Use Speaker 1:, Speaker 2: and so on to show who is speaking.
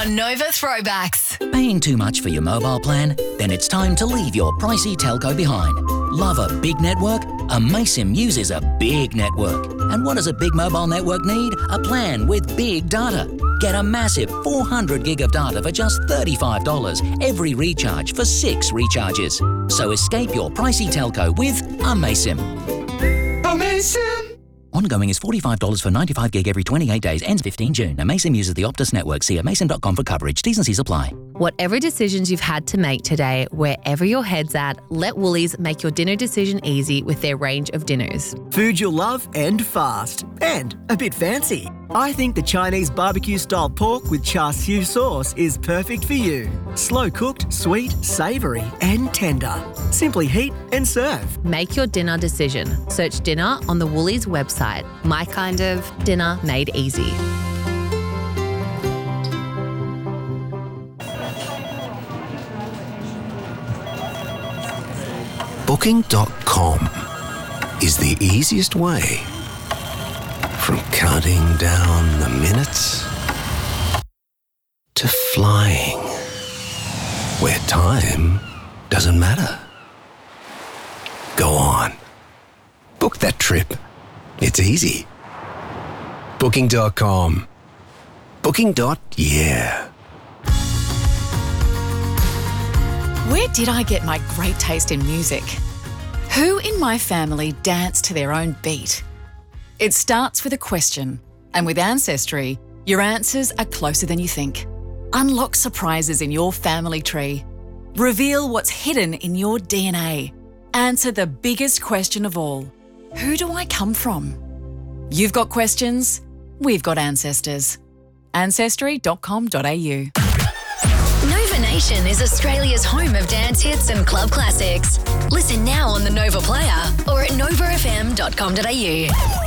Speaker 1: Nova Throwbacks.
Speaker 2: Paying too much for your mobile plan? Then it's time to leave your pricey telco behind. Love a big network? Amaysim uses a big network. And what does a big mobile network need? A plan with big data. Get a massive 400 gig of data for just $35 every recharge for 6 recharges. So escape your pricey telco with Amaysim.
Speaker 3: Amaysim!
Speaker 2: Ongoing is $45 for 95 gig every 28 days. Ends 15 June. Amaysim uses the Optus network. See amaysim.com for coverage. T's and C's apply.
Speaker 4: Whatever decisions you've had to make today, wherever your head's at, let Woolies make your dinner decision easy with their range of dinners.
Speaker 5: Food you'll love and fast. And a bit fancy. I think the Chinese barbecue-style pork with char siu sauce is perfect for you. Slow-cooked, sweet, savoury and tender. Simply heat and serve.
Speaker 4: Make your dinner decision. Search dinner on the Woolies website. My kind of dinner made easy.
Speaker 6: Booking.com is the easiest way from counting down the minutes to flying where time doesn't matter. Go on. Book that trip. It's easy. Booking.com. Booking.yeah.
Speaker 7: Where did I get my great taste in music? Who in my family danced to their own beat? It starts with a question, and with Ancestry, your answers are closer than you think. Unlock surprises in your family tree. Reveal what's hidden in your DNA. Answer the biggest question of all. Who do I come from? You've got questions, we've got ancestors. Ancestry.com.au.
Speaker 1: Nova Nation is Australia's home of dance hits and club classics. Listen now on the Nova Player or at novafm.com.au.